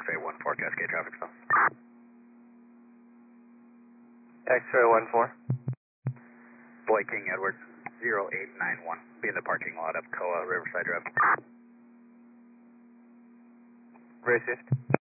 X-ray 14 Cascade traffic stop. X-ray 14. Boy King Edwards 0891. Be in the parking lot of Koa Riverside Drive. Racist.